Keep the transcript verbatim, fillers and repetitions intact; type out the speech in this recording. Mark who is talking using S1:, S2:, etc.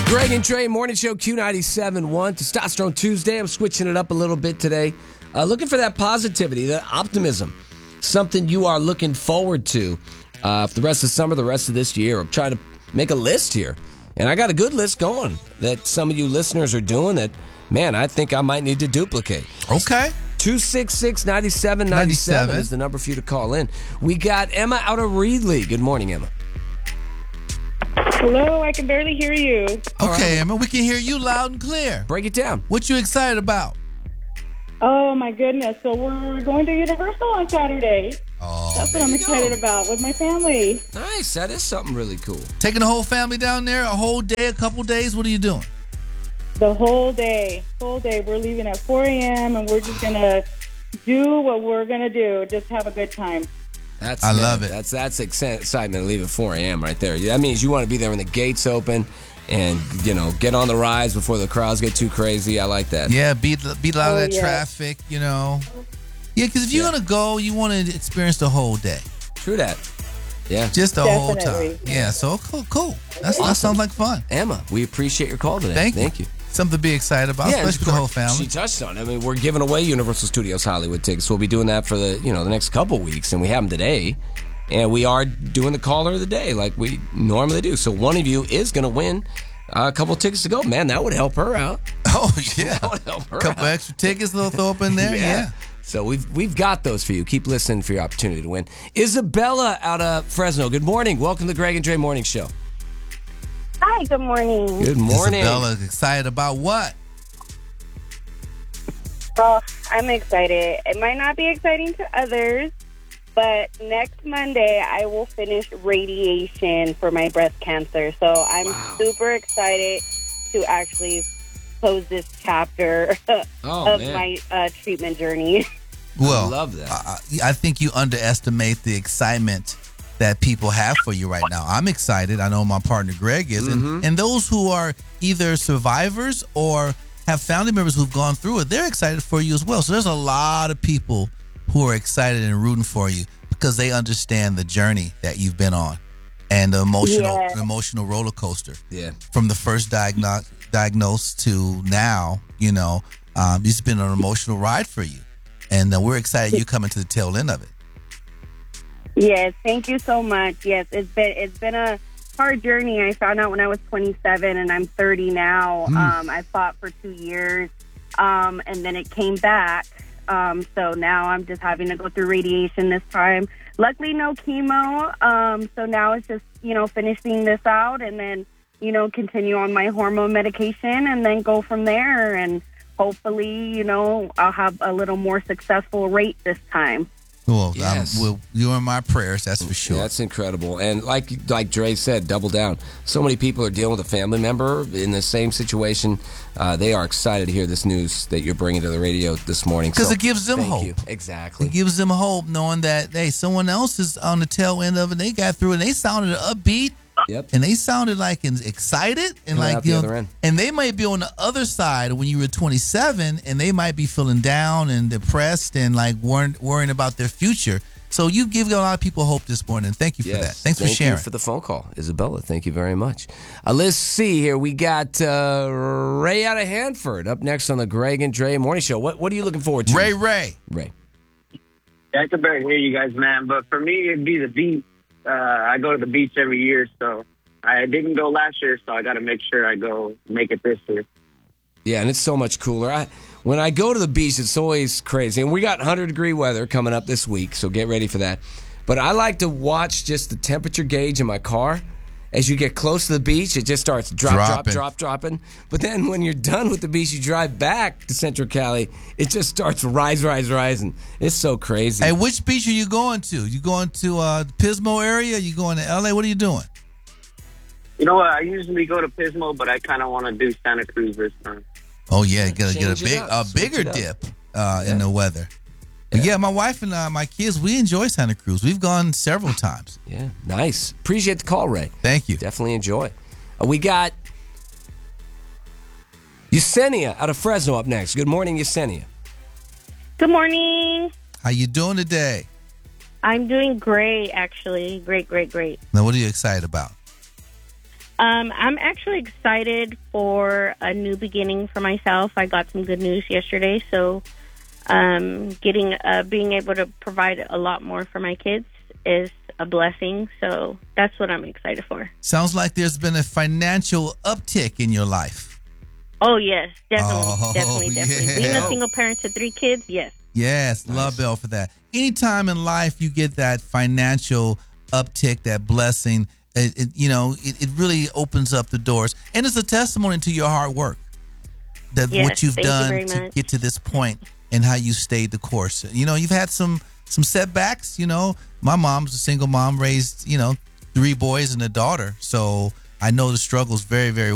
S1: Greg and Trey, Morning Show, Q ninety-seven point one. Testosterone Tuesday. I'm switching it up a little bit today. Uh, looking for that positivity, that optimism. Something you are looking forward to uh, for the rest of the summer, the rest of this year. I'm trying to make a list here. And I got a good list going that some of you listeners are doing that, man, I think I might need to duplicate.
S2: Okay.
S1: two six six, nine seven nine seven is the number for you to call in. We got Emma out of Reedley. Good morning, Emma.
S3: Hello, I can barely hear you.
S2: Okay, Emma, we can hear you loud and clear.
S1: Break it down.
S2: What you excited about?
S3: Oh, my goodness. So we're going to Universal on Saturday.
S2: Oh,
S3: That's what I'm excited
S1: go.
S3: about with my family.
S1: Nice. That is something really cool.
S2: Taking the whole family down there, a whole day, a couple days? What are you doing?
S3: The whole day. Whole day. We're leaving at four a.m. and we're just going to do what we're going to do. Just have a good time.
S1: That's
S2: I
S1: man,
S2: love it.
S1: That's that's excitement to leave at four a.m. right there. That means you want to be there when the gates open and, you know, get on the rides before the crowds get too crazy. I like that.
S2: Yeah, beat, beat a lot
S3: Oh,
S2: of that
S3: yeah.
S2: traffic, you know. Yeah, because if you're
S1: Yeah.
S2: going to go, you want to experience the whole day.
S1: True that. Yeah.
S2: Just the whole
S3: Definitely.
S2: time. Yeah, so cool. cool. That's, that sounds like fun.
S1: Emma, we appreciate your call today.
S2: Thank you.
S1: Thank you.
S2: Something to be excited about,
S1: Yeah, and
S2: especially for the whole
S1: She
S2: family.
S1: touched on it. I mean, we're giving away Universal Studios Hollywood tickets. We'll be doing that for the, you know, the next couple weeks, and we have them today. And we are doing the caller of the day like we normally do. So one of you is going to win a couple tickets to go. Man, that would help her out.
S2: Oh, yeah.
S1: That would help her
S2: A couple
S1: out.
S2: extra tickets they'll throw up in there. Yeah.
S1: So we've we've got those for you. Keep listening for your opportunity to win. Isabella out of Fresno. Good morning. Welcome to the Greg and Dre Morning Show.
S3: Hi, good morning.
S1: Good morning.
S2: Isabella's excited about what?
S3: Well, I'm excited. It might not be exciting to others, but next Monday I will finish radiation for my breast cancer. So I'm
S1: Wow.
S3: super excited to actually close this chapter
S1: Oh,
S3: of
S1: man.
S3: my uh, treatment journey.
S2: Well,
S1: I love that.
S2: I, I think you underestimate the excitement that people have for you right now. I'm excited. I know my partner Greg is.
S1: Mm-hmm.
S2: And, and those who are either survivors or have family members who've gone through it, they're excited for you as well. So there's a lot of people who are excited and rooting for you because they understand the journey that you've been on and the emotional,
S3: Yeah.
S2: emotional roller coaster.
S1: Yeah.
S2: From the first diagno- diagnosed to now, you know, um, it's been an emotional ride for you. And uh, we're excited you coming to the tail end of it.
S3: Yes, thank you so much. Yes, it's been it's been a hard journey. I found out when I was twenty-seven, and I'm thirty now.
S2: Mm.
S3: Um, I fought for two years, um, and then it came back. Um, so now I'm just having to go through radiation this time. Luckily, no chemo. Um, so now it's just you know finishing this out, and then you know continue on my hormone medication, and then go from there. And hopefully, you know, I'll have a little more successful rate this time.
S2: Well,
S1: Yes.
S2: um, well, you're in my prayers, that's for sure.
S1: Yeah, that's incredible. And like like Dre said, double down. So many people are dealing with a family member in the same situation. Uh, they are excited to hear this news that you're bringing to the radio this morning.
S2: 'Cause
S1: So
S2: it gives them
S1: thank
S2: hope.
S1: you. Exactly.
S2: It gives them hope knowing that, hey, someone else is on the tail end of it. They got through it. And they sounded upbeat.
S1: Yep.
S2: And they sounded like in- excited. And
S1: Coming
S2: like,
S1: out the
S2: you know,
S1: other end.
S2: and they might be on the other side when you were twenty-seven and they might be feeling down and depressed and like worrying, worrying about their future. So you give a lot of people hope this morning. Thank you for
S1: Yes.
S2: that. Thanks
S1: Thank
S2: for sharing.
S1: you for the phone call, Isabella. Thank you very much. Uh, let's see here. We got uh, Ray out of Hanford up next on the Greg and Dre Morning Show. What What are you looking forward to?
S2: Ray Ray.
S1: Ray.
S4: I can barely hear you guys, man. But for me, it'd be the beach. Uh, I go to the beach every year, so I didn't go last year, so I got to make sure I go make it this year.
S1: Yeah, and it's so much cooler. I, when I go to the beach, it's always crazy. And we got one hundred degree weather coming up this week, so get ready for that. But I like to watch just the temperature gauge in my car. As you get close to the beach, it just starts drop,
S2: Dropping.
S1: drop, drop, dropping. But then when you're done with the beach, you drive back to Central Cali, it just starts rise, rise, rising. It's so crazy.
S2: Hey, which beach are you going to? You going to uh, the Pismo area? You going to L A? What are you doing?
S4: You know what? I usually go to Pismo, but I kind of want to do Santa Cruz this time.
S2: Oh yeah, you gotta get
S1: Change
S2: a
S1: it
S2: big,
S1: up.
S2: a
S1: Switch
S2: bigger
S1: it up.
S2: dip uh,
S1: Yeah.
S2: in the weather. But yeah, my wife and uh, my kids, we enjoy Santa Cruz. We've gone several times.
S1: Yeah, nice. Appreciate the call, Ray.
S2: Thank you.
S1: Definitely enjoy. Uh, we got Yesenia out of Fresno up next. Good morning, Yesenia.
S5: Good morning.
S2: How you doing today?
S5: I'm doing great, actually. Great, great, great.
S2: Now, what are you excited about?
S5: Um, I'm actually excited for a new beginning for myself. I got some good news yesterday, so um, getting uh, being able to provide a lot more for my kids is a blessing. So that's what I'm excited for.
S2: Sounds like there's been a financial uptick in your life.
S5: Oh yes, definitely,
S2: Oh,
S5: definitely, definitely.
S2: yeah.
S5: Being a single parent to three kids, yes.
S2: Yes, love Bell for that. Anytime in life you get that financial uptick, that blessing, it, it, you know, it, it really opens up the doors. And it's a testimony to your hard work, that
S5: Yes,
S2: what you've
S5: thank you
S2: done
S5: very
S2: to
S5: much.
S2: get to this point and how you stayed the course. You know, you've had some some setbacks. You know, my mom's a single mom, raised, you know, three boys and a daughter. So I know the struggles very, very